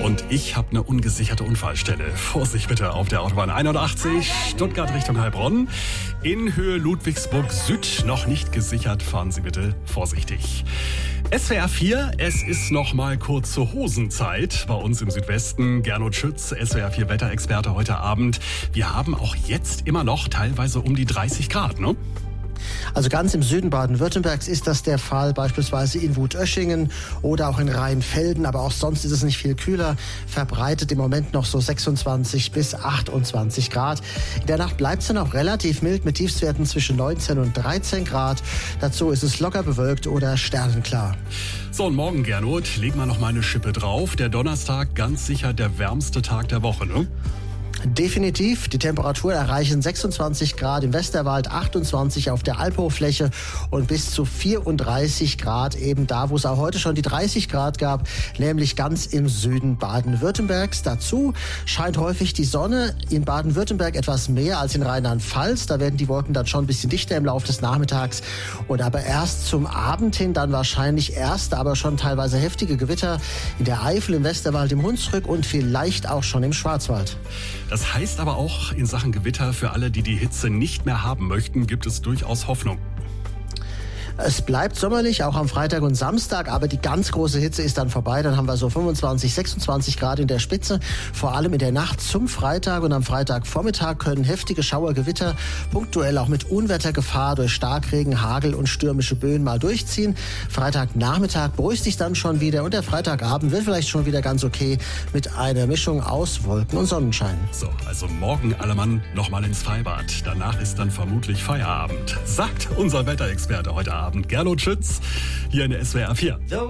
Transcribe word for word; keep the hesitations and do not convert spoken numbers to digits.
Und ich habe eine ungesicherte Unfallstelle. Vorsicht bitte auf der Autobahn einundachtzig, Stuttgart Richtung Heilbronn. In Höhe Ludwigsburg Süd noch nicht gesichert. Fahren Sie bitte vorsichtig. S W R vier, es ist noch mal kurze Hosenzeit bei uns im Südwesten. Gernot Schütz, S W R vier Wetterexperte heute Abend. Wir haben auch jetzt immer noch teilweise um die dreißig Grad, ne? Also ganz im Süden Baden-Württembergs ist das der Fall, beispielsweise in Wutöschingen oder auch in Rheinfelden, aber auch sonst ist es nicht viel kühler, verbreitet im Moment noch so sechsundzwanzig bis achtundzwanzig Grad. In der Nacht bleibt es dann auch relativ mild mit Tiefstwerten zwischen neunzehn und dreizehn Grad. Dazu ist es locker bewölkt oder sternenklar. So, und morgen, Gernot, legen wir noch mal eine Schippe drauf. Der Donnerstag ganz sicher der wärmste Tag der Woche, ne? Definitiv. Die Temperaturen erreichen sechsundzwanzig Grad im Westerwald, achtundzwanzig auf der Alphochfläche und bis zu vierunddreißig Grad eben da, wo es auch heute schon die dreißig Grad gab, nämlich ganz im Süden Baden-Württembergs. Dazu scheint häufig die Sonne, in Baden-Württemberg etwas mehr als in Rheinland-Pfalz. Da werden die Wolken dann schon ein bisschen dichter im Laufe des Nachmittags und aber erst zum Abend hin dann wahrscheinlich erste, aber schon teilweise heftige Gewitter in der Eifel, im Westerwald, im Hunsrück und vielleicht auch schon im Schwarzwald. Das heißt aber auch in Sachen Gewitter, für alle, die die Hitze nicht mehr haben möchten, gibt es durchaus Hoffnung. Es bleibt sommerlich, auch am Freitag und Samstag, aber die ganz große Hitze ist dann vorbei. Dann haben wir so fünfundzwanzig, sechsundzwanzig Grad in der Spitze, vor allem in der Nacht zum Freitag. Und am Freitagvormittag können heftige Schauergewitter, punktuell auch mit Unwettergefahr durch Starkregen, Hagel und stürmische Böen mal durchziehen. Freitagnachmittag beruhigt sich dann schon wieder und der Freitagabend wird vielleicht schon wieder ganz okay mit einer Mischung aus Wolken und Sonnenschein. So, also morgen alle Mann nochmal ins Freibad. Danach ist dann vermutlich Feierabend, sagt unser Wetterexperte heute Abend. Gernot Schütz, hier in der S W R vier.